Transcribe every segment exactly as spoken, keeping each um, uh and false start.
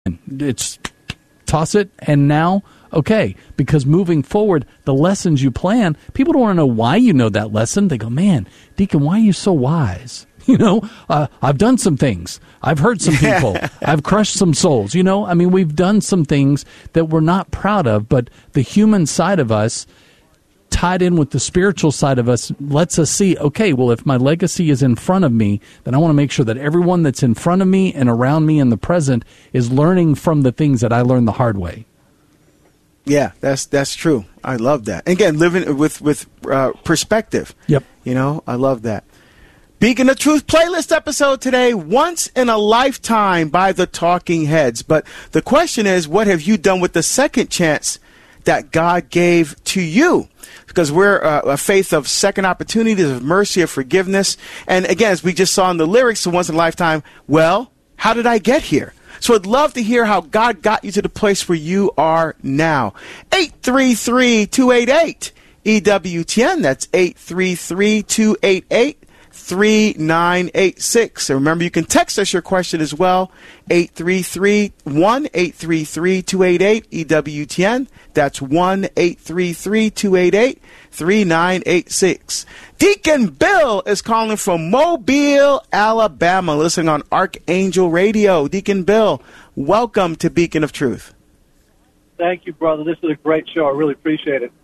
It's toss it, and now, okay, because moving forward, the lessons you plan, people don't want to know why you know that lesson. They go, man, Deacon, why are you so wise? You know, uh, I've done some things. I've hurt some people. I've crushed some souls. You know, I mean, we've done some things that we're not proud of, but the human side of us tied in with the spiritual side of us lets us see, okay, well, if my legacy is in front of me, then I want to make sure that everyone that's in front of me and around me in the present is learning from the things that I learned the hard way. Yeah, that's that's true. I love that. And again, living with, with uh, perspective. Yep. You know, I love that. Beacon of Truth playlist episode today, Once in a Lifetime by the Talking Heads. But the question is, what have you done with the second chance that God gave to you? Because we're uh, a faith of second opportunities, of mercy, of forgiveness. And again, as we just saw in the lyrics of Once in a Lifetime, well, how did I get here? So I'd love to hear how God got you to the place where you are now. eight three three, two eight eight, E W T N. That's eight three three, two eight eight, three nine eight six. And remember, you can text us your question as well. eight three three, one eight three three, two eight eight, E W T N. That's one eight three three, two eight eight, three nine eight six. Deacon Bill is calling from Mobile, Alabama, listening on Archangel Radio. Deacon Bill, welcome to Beacon of Truth. Thank you, brother. This is a great show. I really appreciate it.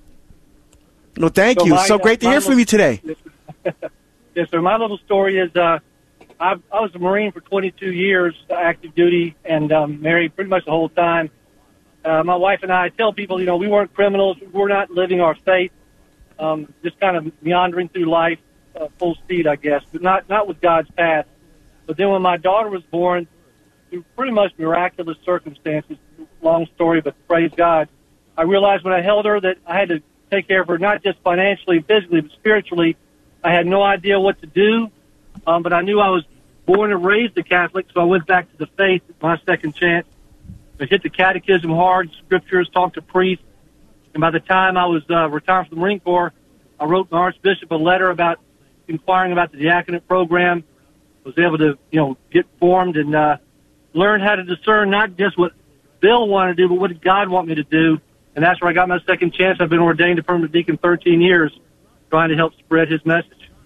Well, thank so you. My, so great to uh, hear little, from you today. Yes, sir. My little story is uh, I, I was a Marine for twenty-two years, active duty, and um, married pretty much the whole time. Uh, my wife and I tell people, you know, we weren't criminals. We're not living our faith, um, just kind of meandering through life, uh, full speed, I guess, but not, not with God's path. But then when my daughter was born, through pretty much miraculous circumstances, long story, but praise God, I realized when I held her that I had to take care of her, not just financially and physically, but spiritually. I had no idea what to do, um, but I knew I was born and raised a Catholic, so I went back to the faith, my second chance. I hit the catechism hard, scriptures, talked to priests, and by the time I was uh, retired from the Marine Corps, I wrote the Archbishop a letter about inquiring about the diaconate program. Was able to, you know, get formed and uh, learn how to discern not just what Bill wanted to do, but what did God want me to do. And that's where I got my second chance. I've been ordained a permanent deacon thirteen years, trying to help spread his message.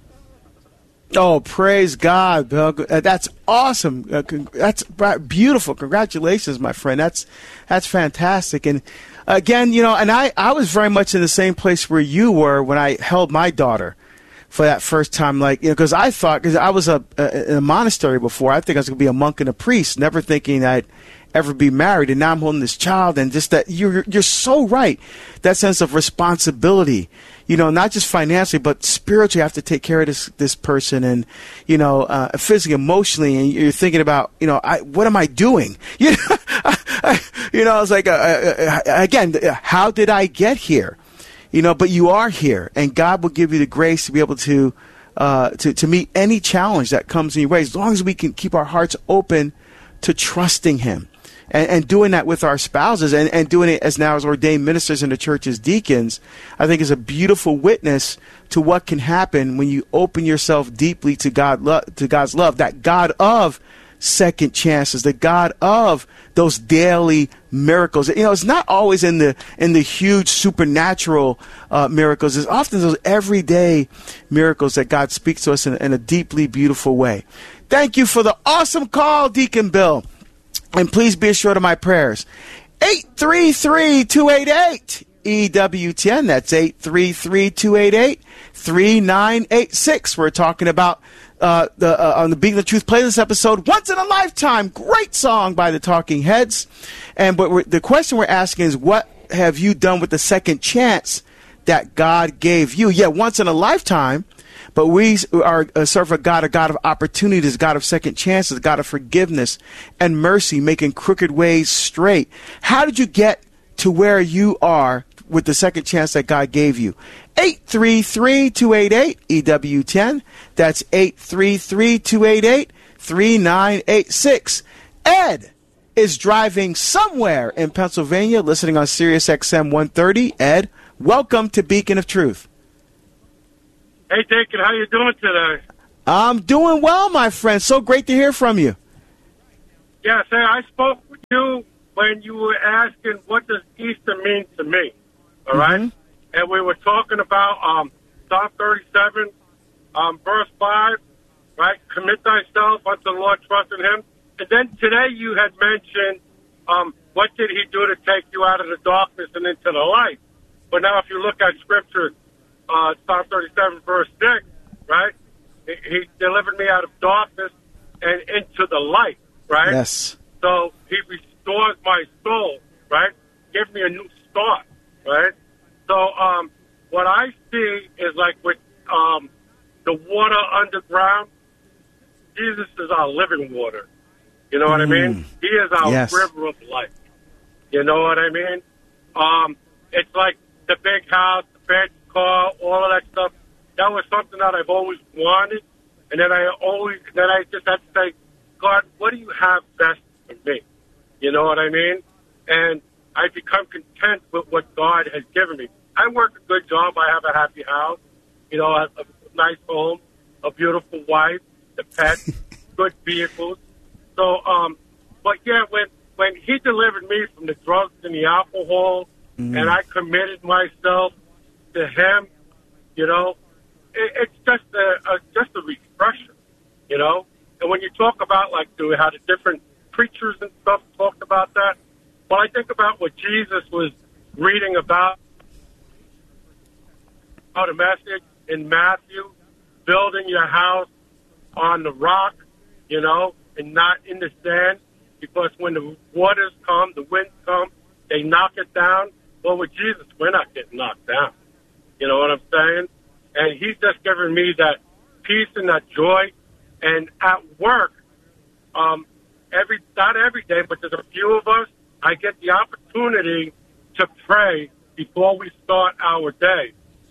Oh, praise God, Bill. That's awesome. Uh, con- that's beautiful. Congratulations, my friend. That's that's fantastic. And again, you know, and I, I was very much in the same place where you were when I held my daughter for that first time. Like, you know, because I thought, because I was a, a, in a monastery before, I think I was going to be a monk and a priest, never thinking I'd ever be married. And now I'm holding this child, and just that you're you're so right. That sense of responsibility. You know, not just financially, but spiritually, you have to take care of this this person, and you know, uh, physically, emotionally, and you're thinking about, you know, I, what am I doing? You know, I, I, you know, I was like, uh, uh, again, how did I get here? You know, but you are here, and God will give you the grace to be able to uh, to to meet any challenge that comes in your way, as long as we can keep our hearts open to trusting Him. And, and doing that with our spouses, and, and doing it as now as ordained ministers in the church as deacons, I think is a beautiful witness to what can happen when you open yourself deeply to God, lo- to God's love, that God of second chances, the God of those daily miracles. You know, it's not always in the in the huge supernatural uh, miracles. It's often those everyday miracles that God speaks to us in, in a deeply beautiful way. Thank you for the awesome call, Deacon Bill. And please be assured of my prayers. eight three three, two eight eight, E W T N. That's eight three three, two eight eight, three nine eight six. We're talking about uh, the uh, on the Beacon of Truth playlist episode, Once in a Lifetime. Great song by the Talking Heads. And but we're, the question we're asking is, what have you done with the second chance that God gave you? Yeah, once in a lifetime. But we are uh, serve a God, a God of opportunities, a God of second chances, a God of forgiveness and mercy, making crooked ways straight. How did you get to where you are with the second chance that God gave you? eight three three, two eight eight, E W T N. That's eight three three, two eight eight, three nine eight six. Ed is driving somewhere in Pennsylvania, listening on Sirius X M one thirty. Ed, welcome to Beacon of Truth. Hey, Deacon, how you doing today? I'm doing well, my friend. So great to hear from you. Yeah, say I spoke with you when you were asking what does Easter mean to me, all right? Mm-hmm. And we were talking about um, Psalm thirty-seven, um, verse five, right? Commit thyself unto the Lord, trust in him. And then today you had mentioned um, what did he do to take you out of the darkness and into the light. But now if you look at Scripture, uh, Psalm thirty-seven, verse six, right? He, he delivered me out of darkness and into the light, right? Yes. So he restores my soul, right? Gives me a new start, right? So um, what I see is like with um, the water underground, Jesus is our living water. You know what Mm. I mean? He is our Yes. river of life. You know what I mean? Um, it's like the big house, the fancy car, all of that stuff. That was something that I've always wanted. And then I always, then I just had to say, God, what do you have best for me? You know what I mean? And I become content with what God has given me. I work a good job. I have a happy house, you know, a, a nice home, a beautiful wife, the pets, good vehicles. So, um, but yeah, when, when he delivered me from the drugs and the alcohol, mm. and I committed myself to him, you know, it, it's just a, a just a refresher, you know. And when you talk about like the, how the different preachers and stuff talked about that, well, I think about what Jesus was reading about, about a message in Matthew, building your house on the rock, you know, and not in the sand, because when the waters come, the winds come, they knock it down. Well, with Jesus, we're not getting knocked down. You know what I'm saying? And he's just giving me that peace and that joy. And at work, um, every not every day, but there's a few of us, I get the opportunity to pray before we start our day.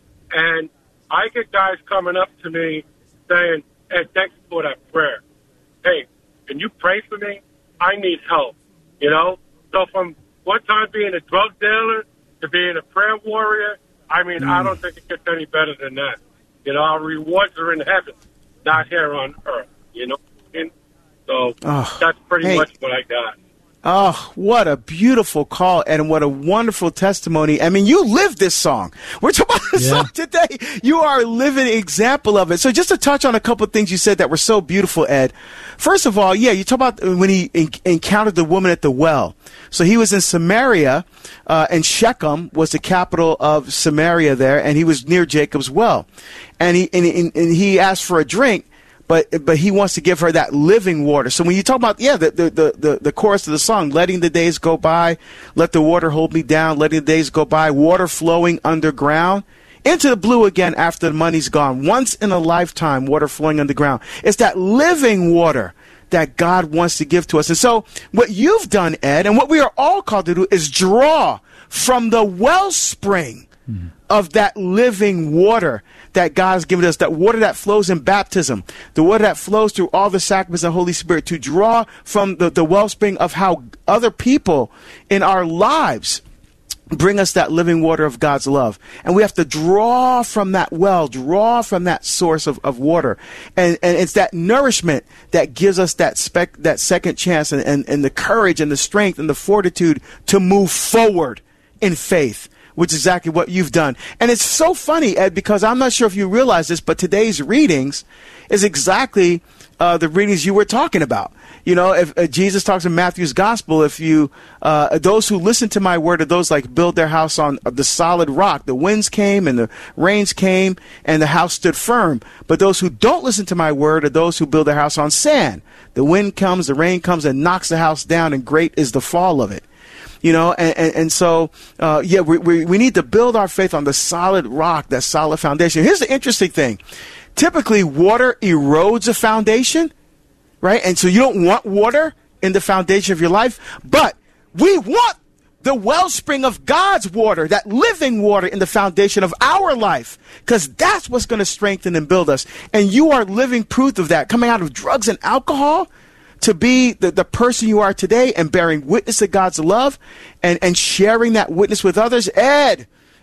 And I get guys coming up to me saying, hey, thanks for that prayer. Hey, can you pray for me? I need help, you know? So from one time being a drug dealer to being a prayer warrior, I mean, mm. I don't think it gets any better than that. You know, our rewards are in heaven, not here on earth, you know? And so oh, that's pretty hey. much what I got. Oh, what a beautiful call, and what a wonderful testimony. I mean, you live this song. We're talking about this yeah. song today. You are a living example of it. So just to touch on a couple of things you said that were so beautiful, Ed. First of all, yeah, you talk about when he en- encountered the woman at the well. So he was in Samaria, uh, and Shechem was the capital of Samaria there, and he was near Jacob's well. And he, and, and, and he asked for a drink. But but he wants to give her that living water. So when you talk about, yeah, the, the, the, the chorus of the song, letting the days go by, let the water hold me down, letting the days go by, water flowing underground, into the blue again after the money's gone. Once in a lifetime, water flowing underground. It's that living water that God wants to give to us. And so what you've done, Ed, and what we are all called to do is draw from the wellspring mm-hmm. of that living water that God's given us, that water that flows in baptism, the water that flows through all the sacraments of the Holy Spirit, to draw from the, the wellspring of how other people in our lives bring us that living water of God's love. And we have to draw from that well, draw from that source of, of water. And, and it's that nourishment that gives us that spec, that second chance and, and, and the courage and the strength and the fortitude to move forward in faith, which is exactly what you've done. And it's so funny, Ed, because I'm not sure if you realize this, but today's readings is exactly uh, the readings you were talking about. You know, if uh, Jesus talks in Matthew's gospel, if you, uh, those who listen to my word are those like build their house on the solid rock. The winds came and the rains came and the house stood firm. But those who don't listen to my word are those who build their house on sand. The wind comes, the rain comes and knocks the house down, and great is the fall of it. You know, and, and, and so, uh, yeah, we, we, we need to build our faith on the solid rock, that solid foundation. Here's the interesting thing. Typically, water erodes a foundation, right? And so you don't want water in the foundation of your life, but we want the wellspring of God's water, that living water in the foundation of our life, because that's what's going to strengthen and build us. And you are living proof of that, coming out of drugs and alcohol, to be the, the person you are today and bearing witness to God's love and, and sharing that witness with others. Ed,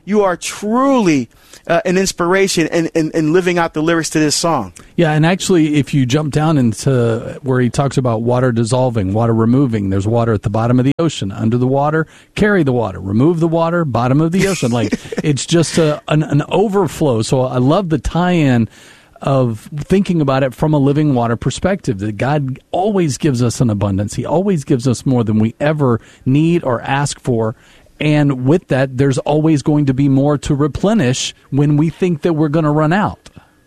you are truly uh, an inspiration in, in, in living out the lyrics to this song. Yeah, and actually, if you jump down into where he talks about water dissolving, water removing, there's water at the bottom of the ocean. Under the water, carry the water. Remove the water, bottom of the ocean. Like, it's just a, an, an overflow. So I love the tie-in of thinking about it from a living water perspective, that God always gives us an abundance. He always gives us more than we ever need or ask for. And with that, there's always going to be more to replenish when we think that we're going to run out.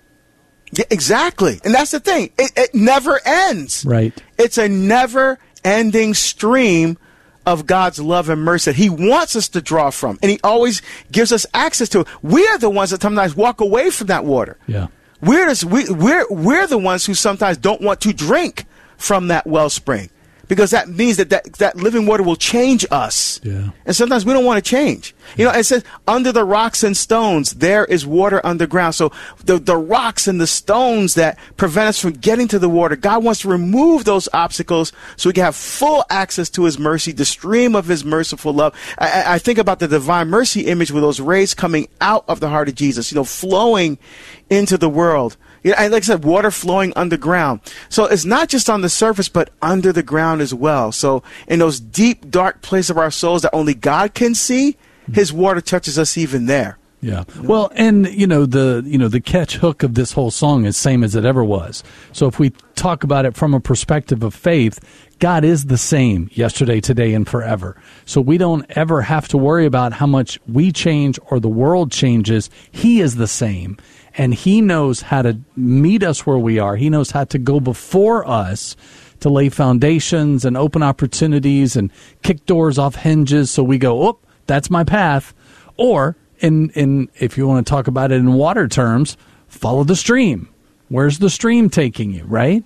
Yeah, exactly. And that's the thing. It, it never ends. Right. It's a never-ending stream of God's love and mercy that he wants us to draw from. And he always gives us access to it. We are the ones that sometimes walk away from that water. Yeah. We're, just, we, we're, we're the ones who sometimes don't want to drink from that wellspring, because that means that, that that living water will change us. Yeah. And sometimes we don't want to change. You know, it says, under the rocks and stones, there is water underground. So the, the rocks and the stones that prevent us from getting to the water, God wants to remove those obstacles so we can have full access to his mercy, the stream of his merciful love. I, I think about the divine mercy image with those rays coming out of the heart of Jesus, you know, flowing into the world. You know, and like I said, water flowing underground. So it's not just on the surface, but under the ground as well. So in those deep, dark places of our souls that only God can see, his water touches us even there. Yeah. Well, and you know the you know the catch hook of this whole song is same as it ever was. So if we talk about it from a perspective of faith, God is the same yesterday, today, and forever. So we don't ever have to worry about how much we change or the world changes. He is the same. And he knows how to meet us where we are. He knows how to go before us to lay foundations and open opportunities and kick doors off hinges. So we go, oh, that's my path. Or, in, in if you want to talk about it in water terms, follow the stream. Where's the stream taking you, right?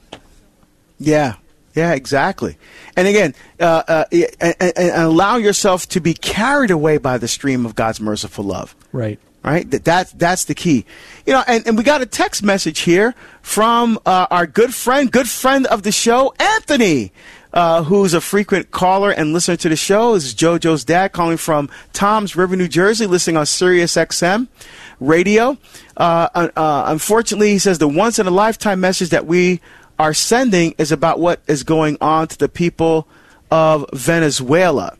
Yeah. Yeah, exactly. And again, uh, uh, and, and allow yourself to be carried away by the stream of God's merciful love. Right. Right? That, that that's the key. You know, and, and we got a text message here from uh, our good friend, good friend of the show, Anthony, uh, who's a frequent caller and listener to the show. This is JoJo's dad calling from Toms River, New Jersey, listening on Sirius X M radio. Uh, uh, unfortunately, he says the once-in-a-lifetime message that we are sending is about what is going on to the people of Venezuela.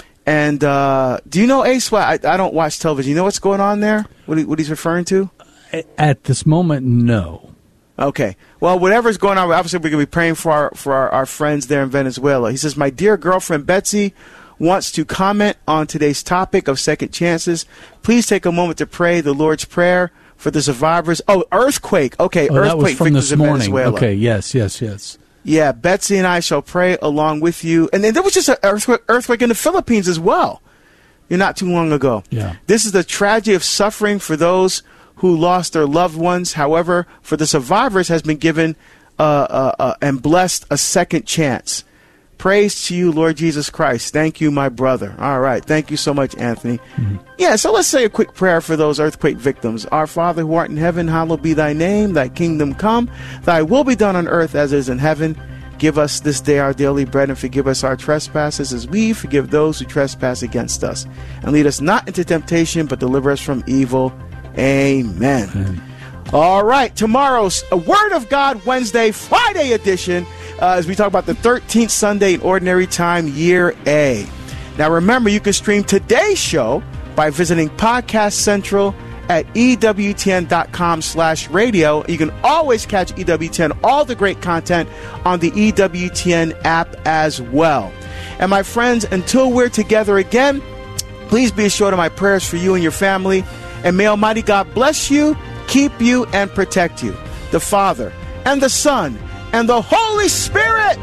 And uh, do you know, Ace? I, I don't watch television. You know what's going on there? What, he, what he's referring to? At this moment, no. Okay. Well, whatever's going on, obviously we're going to be praying for our for our, our friends there in Venezuela. He says, my dear girlfriend Betsy wants to comment on today's topic of second chances. Please take a moment to pray the Lord's Prayer for the survivors. Oh, earthquake. Okay, oh, earthquake that was from victims this in morning. Venezuela. Okay, yes, yes, yes. Yeah, Betsy and I shall pray along with you. And then there was just an earthquake, earthquake in the Philippines as well, you know, not too long ago. Yeah. This is the tragedy of suffering for those who lost their loved ones. However, for the survivors has been given uh, uh, uh, and blessed a second chance. Praise to you, Lord Jesus Christ. Thank you, my brother. All right. Thank you so much, Anthony. Mm-hmm. Yeah, so let's say a quick prayer for those earthquake victims. Our Father who art in heaven, hallowed be thy name. Thy kingdom come. Thy will be done on earth as it is in heaven. Give us this day our daily bread, and forgive us our trespasses as we forgive those who trespass against us. And lead us not into temptation, but deliver us from evil. Amen. Amen. All right. Tomorrow's a Word of God Wednesday, Friday edition. Uh, as we talk about the thirteenth Sunday in Ordinary Time, Year A. Now, remember, you can stream today's show by visiting Podcast Central at E W T N dot com slash radio. You can always catch E W T N, all the great content, on the E W T N app as well. And my friends, until we're together again, please be assured of my prayers for you and your family. And may Almighty God bless you, keep you, and protect you. The Father, and the Son, and the Holy Spirit.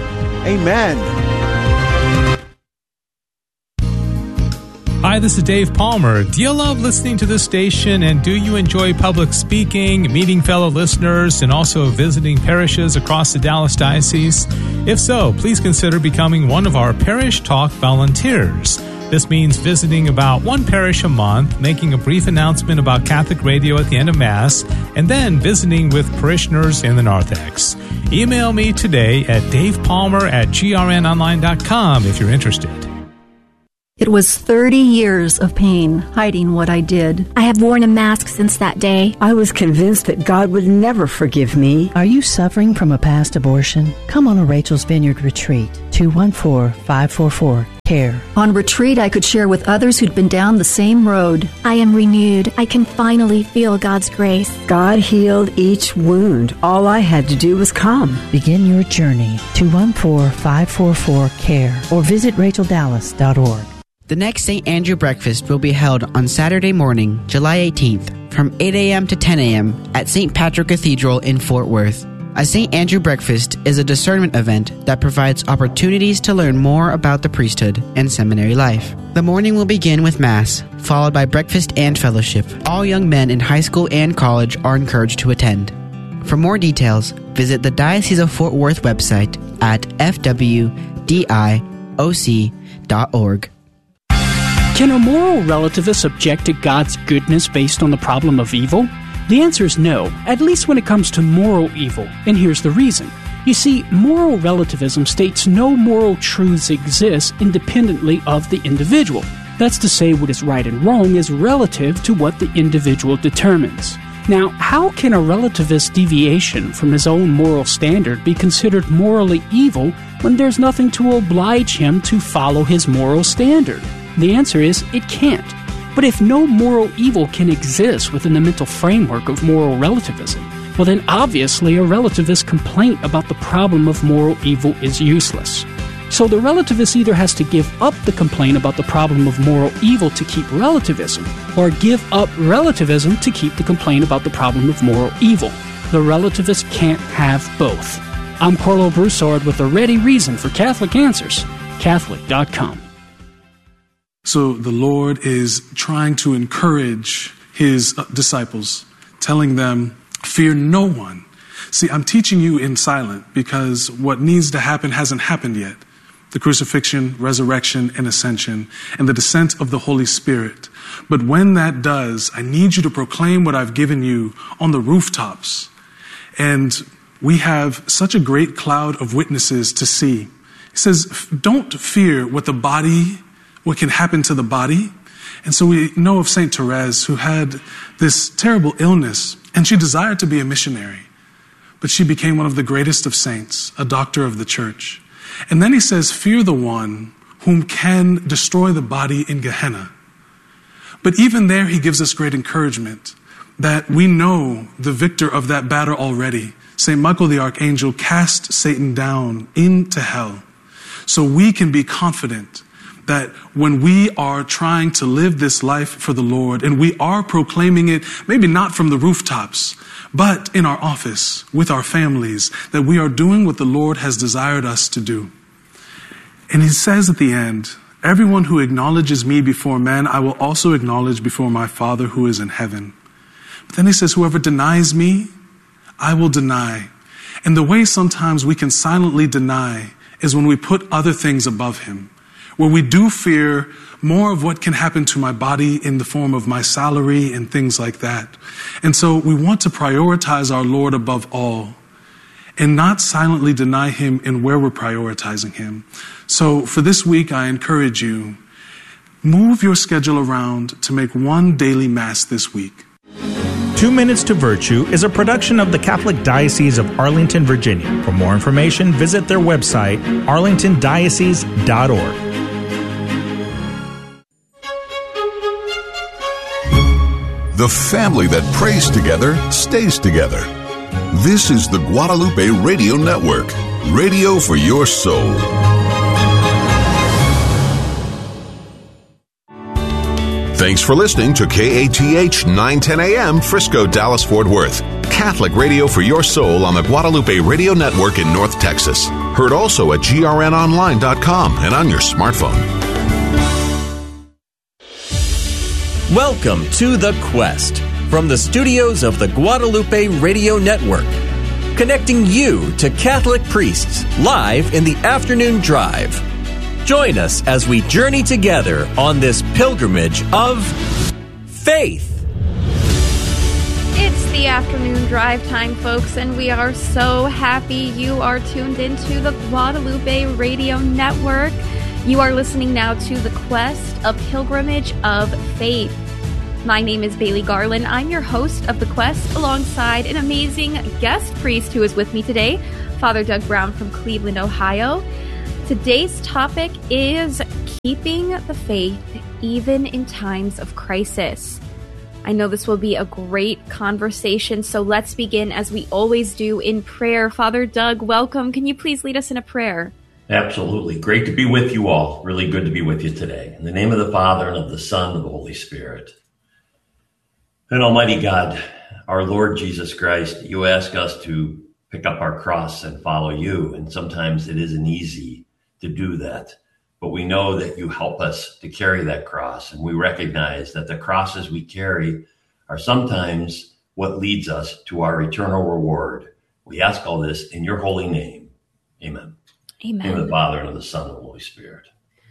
Amen. Hi, this is Dave Palmer. Do you love listening to this station, and do you enjoy public speaking, meeting fellow listeners, and also visiting parishes across the Dallas Diocese? If so, please consider becoming one of our Parish Talk volunteers. This means visiting about one parish a month, making a brief announcement about Catholic radio at the end of Mass, and then visiting with parishioners in the Narthex. Email me today at davepalmer at grnonline dot com if you're interested. It was thirty years of pain hiding what I did. I have worn a mask since that day. I was convinced that God would never forgive me. Are you suffering from a past abortion? Come on a Rachel's Vineyard retreat. two one four, five four four, C A R E. On retreat, I could share with others who'd been down the same road. I am renewed. I can finally feel God's grace. God healed each wound. All I had to do was come. Begin your journey. two one four, five four four, C A R E or visit rachel dallas dot org. The next Saint Andrew Breakfast will be held on Saturday morning, July eighteenth, from eight a.m. to ten a.m. at Saint Patrick Cathedral in Fort Worth. A Saint Andrew Breakfast is a discernment event that provides opportunities to learn more about the priesthood and seminary life. The morning will begin with Mass, followed by breakfast and fellowship. All young men in high school and college are encouraged to attend. For more details, visit the Diocese of Fort Worth website at f w d i o c dot org. Can a moral relativist object to God's goodness based on the problem of evil? The answer is no, at least when it comes to moral evil, and here's the reason. You see, moral relativism states no moral truths exist independently of the individual. That's to say, what is right and wrong is relative to what the individual determines. Now, how can a relativist deviation from his own moral standard be considered morally evil when there's nothing to oblige him to follow his moral standard? The answer is, it can't. But if no moral evil can exist within the mental framework of moral relativism, well then obviously a relativist's complaint about the problem of moral evil is useless. So the relativist either has to give up the complaint about the problem of moral evil to keep relativism, or give up relativism to keep the complaint about the problem of moral evil. The relativist can't have both. I'm Carlo Broussard with a ready reason for Catholic Answers, Catholic dot com. So the Lord is trying to encourage his disciples, telling them, fear no one. See, I'm teaching you in silent because what needs to happen hasn't happened yet. The crucifixion, resurrection, and ascension, and the descent of the Holy Spirit. But when that does, I need you to proclaim what I've given you on the rooftops. And we have such a great cloud of witnesses to see. He says, don't fear what the body what can happen to the body. And so we know of Saint Therese, who had this terrible illness, and she desired to be a missionary. But she became one of the greatest of saints, a doctor of the church. And then he says, fear the one whom can destroy the body in Gehenna. But even there, he gives us great encouragement that we know the victor of that battle already. Saint Michael the Archangel cast Satan down into hell. So we can be confident that when we are trying to live this life for the Lord, and we are proclaiming it, maybe not from the rooftops, but in our office, with our families, that we are doing what the Lord has desired us to do. And he says at the end, everyone who acknowledges me before men, I will also acknowledge before my Father who is in heaven. But then he says, whoever denies me, I will deny. And the way sometimes we can silently deny is when we put other things above him, where we do fear more of what can happen to my body in the form of my salary and things like that. And so we want to prioritize our Lord above all and not silently deny him in where we're prioritizing him. So for this week, I encourage you, move your schedule around to make one daily Mass this week. Two Minutes to Virtue is a production of the Catholic Diocese of Arlington, Virginia. For more information, visit their website, arlington diocese dot org. The family that prays together stays together. This is the Guadalupe Radio Network, radio for your soul. Thanks for listening to K A T H nine ten A M Frisco, Dallas, Fort Worth. Catholic radio for your soul on the Guadalupe Radio Network in North Texas. Heard also at G R N online dot com and on your smartphone. Welcome to The Quest from the studios of the Guadalupe Radio Network, connecting you to Catholic priests live in the afternoon drive. Join us as we journey together on this pilgrimage of faith. It's the afternoon drive time, folks, and we are so happy you are tuned into the Guadalupe Radio Network. You are listening now to The Quest, a pilgrimage of faith. My name is Bailey Garland. I'm your host of The Quest, alongside an amazing guest priest who is with me today, Father Doug Brown from Cleveland, Ohio. Today's topic is keeping the faith even in times of crisis. I know this will be a great conversation, so let's begin as we always do in prayer. Father Doug, welcome. Can you please lead us in a prayer? Absolutely. Great to be with you all. Really good to be with you today. In the name of the Father, and of the Son, and of the Holy Spirit. And Almighty God, our Lord Jesus Christ, you ask us to pick up our cross and follow you. And sometimes it isn't easy to do that. But we know that you help us to carry that cross. And we recognize that the crosses we carry are sometimes what leads us to our eternal reward. We ask all this in your holy name. Amen. Amen. In the name of the Father, and of the Son, and of the Holy Spirit.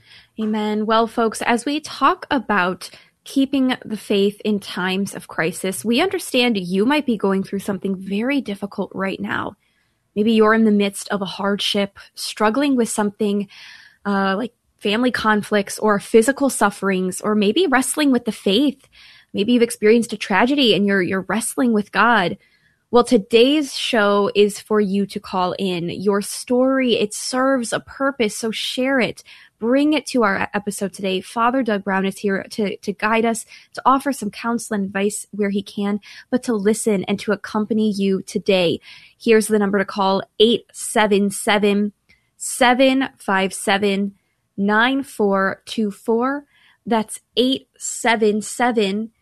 Amen. Well, folks, as we talk about keeping the faith in times of crisis, we understand you might be going through something very difficult right now. Maybe you're in the midst of a hardship, struggling with something uh, like family conflicts or physical sufferings, or maybe wrestling with the faith. Maybe you've experienced a tragedy and you're you're wrestling with God. Well, today's show is for you to call in. Your story, it serves a purpose, so share it. Bring it to our episode today. Father Doug Brown is here to, to guide us, to offer some counsel and advice where he can, but to listen and to accompany you today. Here's the number to call, eight seven seven, seven five seven, nine four two four. That's eight seven seven,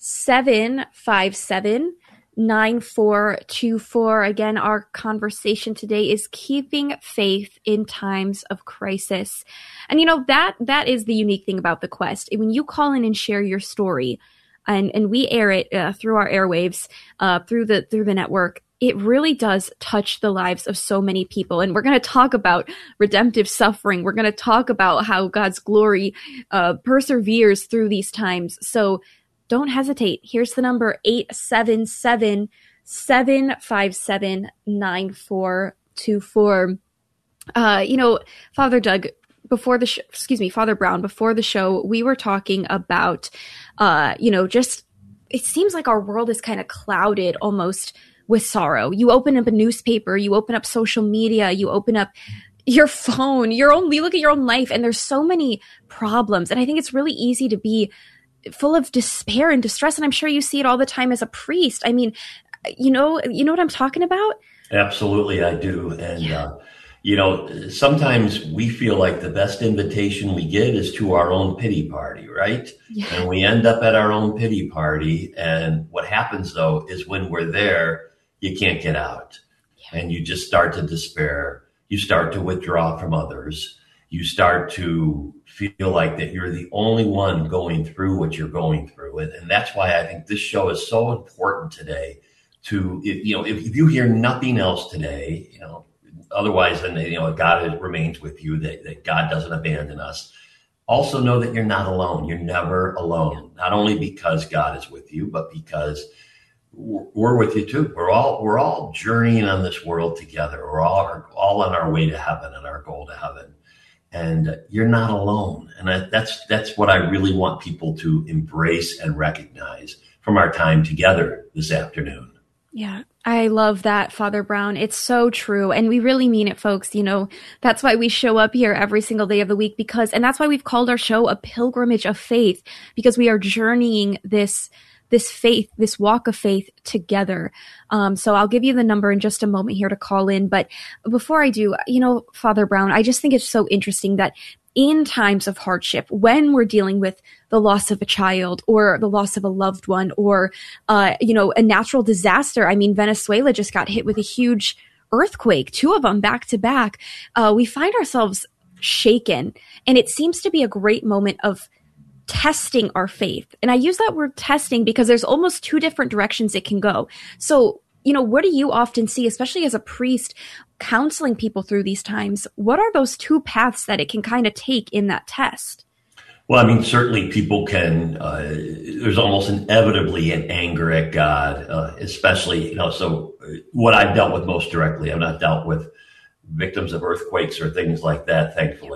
seven five seven, nine four two four. Again, our conversation today is keeping faith in times of crisis. And you know, that that is the unique thing about The Quest. When you call in and share your story, and, and we air it uh, through our airwaves, uh, through the through the network, it really does touch the lives of so many people. And we're going to talk about redemptive suffering. We're going to talk about how God's glory uh, perseveres through these times. So don't hesitate. Here's the number, eight seven seven, seven five seven, nine four two four. Uh, you know, Father Doug, before the show, excuse me, Father Brown, before the show, we were talking about, uh, you know, just, it seems like our world is kind of clouded almost with sorrow. You open up a newspaper, you open up social media, you open up your phone, your own, you look at your own life, and there's so many problems. And I think it's really easy to be full of despair and distress. And I'm sure you see it all the time as a priest. I mean, you know, you know what I'm talking about? Absolutely, I do. And, yeah. uh, you know, sometimes we feel like the best invitation we get is to our own pity party, right? Yeah. And we end up at our own pity party. And what happens, though, is when we're there, you can't get out. Yeah. And you just start to despair. You start to withdraw from others. You start to feel like that you're the only one going through what you're going through. And, and that's why I think this show is so important today to, you know, if, if you hear nothing else today, you know, otherwise, then, you know, God remains with you, that, that God doesn't abandon us. Also know that you're not alone. You're never alone, not only because God is with you, but because we're with you too. We're all, we're all journeying on this world together. We're all, all on our way to heaven and our goal to heaven. And you're not alone. And that's that's what I really want people to embrace and recognize from our time together this afternoon. Yeah, I love that, Father Brown. It's so true. And we really mean it, folks. You know, that's why we show up here every single day of the week, because, and that's why we've called our show a pilgrimage of faith, because we are journeying this this faith, this walk of faith together. Um, so I'll give you the number in just a moment here to call in. But before I do, you know, Father Brown, I just think it's so interesting that in times of hardship, when we're dealing with the loss of a child or the loss of a loved one or, uh, you know, a natural disaster. I mean, Venezuela just got hit with a huge earthquake, two of them back to back. Uh, we find ourselves shaken, and it seems to be a great moment of testing our faith. And I use that word testing because there's almost two different directions it can go. So, you know, what do you often see, especially as a priest counseling people through these times? What are those two paths that it can kind of take in that test? Well, I mean, certainly people can, uh, there's almost inevitably an anger at God, uh, especially, you know, so what I've dealt with most directly, I've not dealt with victims of earthquakes or things like that, thankfully.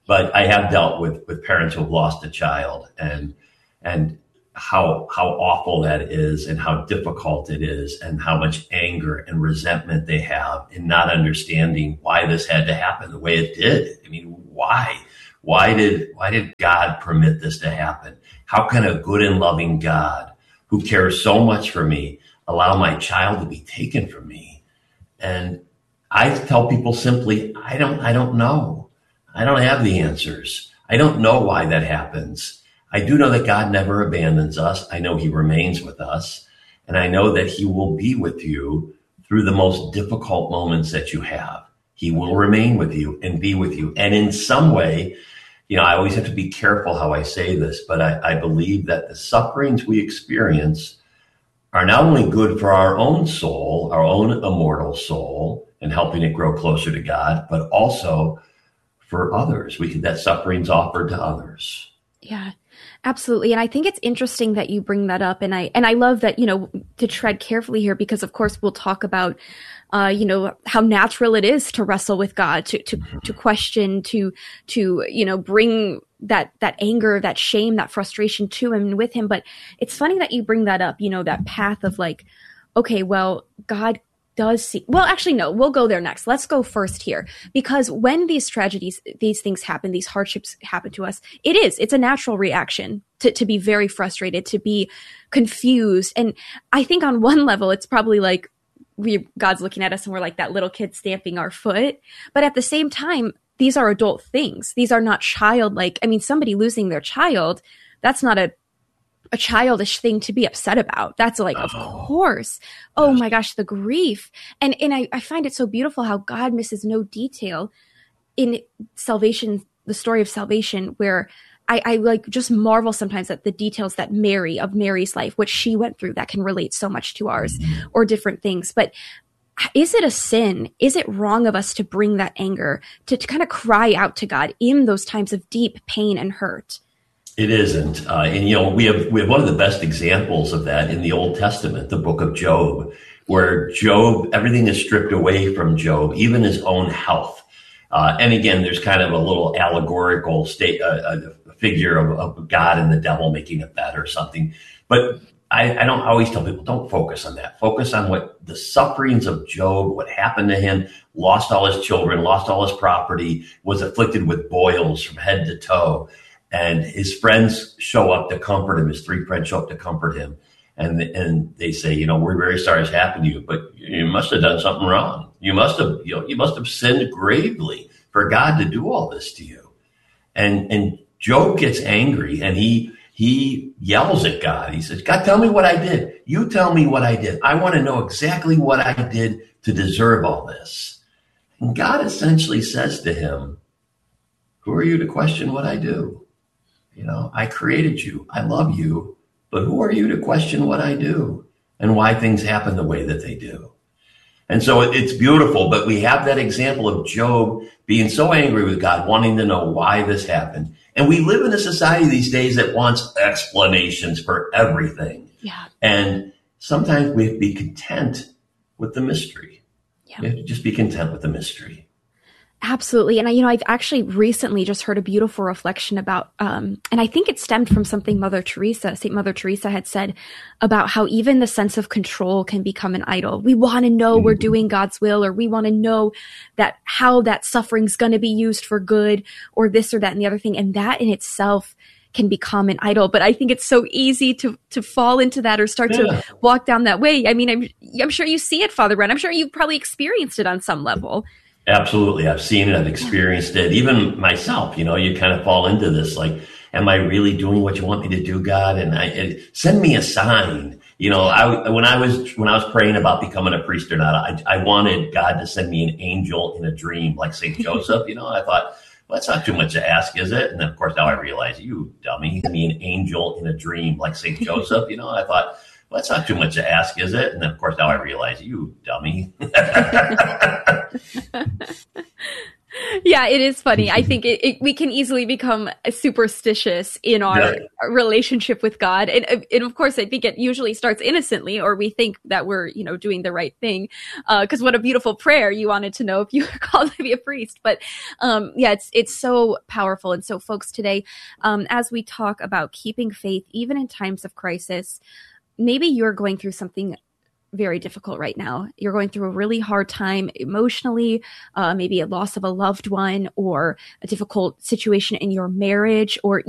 But I have dealt with, with parents who have lost a child, and and how how awful that is, and how difficult it is, and how much anger and resentment they have in not understanding why this had to happen the way it did. I mean, why? Why did why did God permit this to happen? How can a good and loving God who cares so much for me allow my child to be taken from me? And I tell people simply, I don't I don't know. I don't have the answers. I don't know why that happens. I do know that God never abandons us. I know he remains with us. And I know that he will be with you through the most difficult moments that you have. He will remain with you and be with you. And in some way, you know, I always have to be careful how I say this, but I, I believe that the sufferings we experience are not only good for our own soul, our own immortal soul, and helping it grow closer to God, but also for others. We can, that suffering's offered to others. Yeah, absolutely. And I think it's interesting that you bring that up. And I, and I love that, you know, to tread carefully here, because of course we'll talk about, uh, you know, how natural it is to wrestle with God, to, to, to question, to, to, you know, bring that, that anger, that shame, that frustration to him and with him. But it's funny that you bring that up, you know, that path of like, okay, well, God does see, well, actually, no, we'll go there next. Let's go first here, because when these tragedies, these things happen, these hardships happen to us, it is, it's a natural reaction to, to be very frustrated, to be confused. And I think on one level, it's probably like we, God's looking at us and we're like that little kid stamping our foot. But at the same time, these are adult things. These are not childlike. I mean, somebody losing their child, that's not a a childish thing to be upset about. That's like, of course. Oh my gosh, the grief. And and I, I find it so beautiful how God misses no detail in salvation, the story of salvation, where I, I like just marvel sometimes at the details that Mary, of Mary's life, what she went through that can relate so much to ours, or different things. But is it a sin? Is it wrong of us to bring that anger, to, to kind of cry out to God in those times of deep pain and hurt? It isn't. Uh, and, you know, we have we have one of the best examples of that in the Old Testament, the book of Job, where Job, everything is stripped away from Job, even his own health. Uh, and again, there's kind of a little allegorical state, uh, a figure of, of God and the devil making a bet or something. But I, I don't always tell people, don't focus on that. Focus on what the sufferings of Job, what happened to him, lost all his children, lost all his property, was afflicted with boils from head to toe. And his friends show up to comfort him. His three friends show up to comfort him. And and they say, you know, we're very sorry it's happened to you, but you must have done something wrong. You must have, you know, you must have sinned gravely for God to do all this to you. And and Job gets angry and he he yells at God. He says, God, tell me what I did. You tell me what I did. I want to know exactly what I did to deserve all this. And God essentially says to him, who are you to question what I do? You know, I created you. I love you. But who are you to question what I do and why things happen the way that they do? And so it's beautiful. But we have that example of Job being so angry with God, wanting to know why this happened. And we live in a society these days that wants explanations for everything. Yeah. And sometimes we have to be content with the mystery. Yeah. We have to just be content with the mystery. Absolutely. And I, you know, I've actually recently just heard a beautiful reflection about, um, and I think it stemmed from something Mother Teresa, Saint Mother Teresa had said about how even the sense of control can become an idol. We want to know mm-hmm. we're doing God's will, or we want to know that how that suffering's going to be used for good, or this or that and the other thing. And that in itself can become an idol. But I think it's so easy to to fall into that or start yeah. to walk down that way. I mean, I'm, I'm sure you see it, Father Brent. I'm sure you've probably experienced it on some level. Absolutely. I've seen it. I've experienced it. Even myself, you know, you kind of fall into this, like, am I really doing what you want me to do, God? And I and send me a sign. You know, I, when I was, when I was praying about becoming a priest or not, I, I wanted God to send me an angel in a dream, like Saint Joseph. You know, I thought, well, that's not too much to ask, is it? And then of course, now I realize, you dummy, send me an angel in a dream, like Saint Joseph. You know, I thought, well, that's not too much to ask, is it? And then, of course, now I realize, you dummy. Yeah, it is funny. I think it, it, we can easily become superstitious in our yeah. relationship with God. And, and of course, I think it usually starts innocently, or we think that we're, you know, doing the right thing. Because uh, what a beautiful prayer. You wanted to know if you were called to be a priest. But um, yeah, it's it's so powerful. And so, folks, today, um, as we talk about keeping faith, even in times of crisis, maybe you're going through something very difficult right now. You're going through a really hard time emotionally, uh, maybe a loss of a loved one, or a difficult situation in your marriage, or